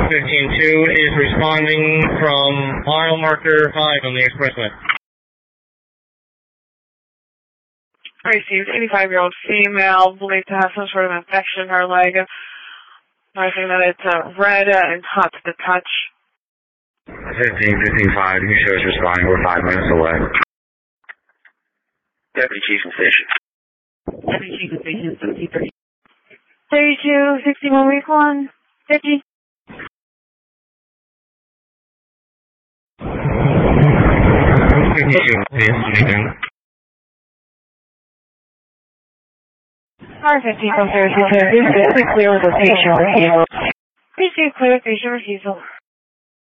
15-2 is responding from mile marker 5 on the expressway. Received 85-year-old female, believed to have some sort of infection in her leg. Noticing that it's red and hot to the touch. 15-5, you show us responding. We're 5 minutes away. Deputy Chief and Station. Deputy Chief and Station, 73. 32, 61, week 1, 50. R15 from 32, clear with the facial refusal. Please do clear with facial refusal.